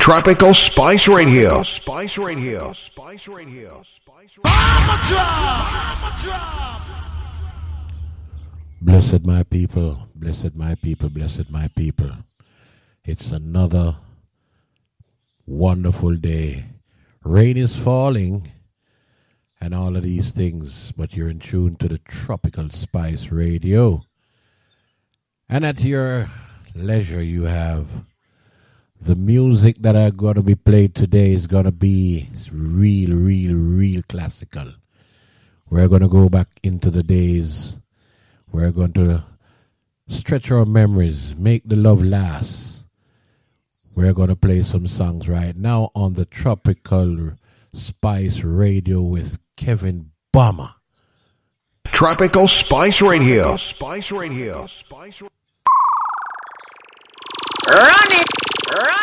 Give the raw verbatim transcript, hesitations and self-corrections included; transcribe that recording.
Tropical Spice Radio. Spice Radio. Spice Radio. Spice Radio. Blessed my people, blessed my people, blessed my people. It's another wonderful day. Rain is falling and all of these things, but you're in tune to the Tropical Spice Radio. And at your leisure, you have the music that are going to be played today is going to be real, real, real classical. We're going to go back into the days. We're going to stretch our memories, make the love last. We're going to play some songs right now on the Tropical Spice Radio with Kevin Bomber. Tropical Spice Radio. Spice Radio. Spice Radio. Run it! Run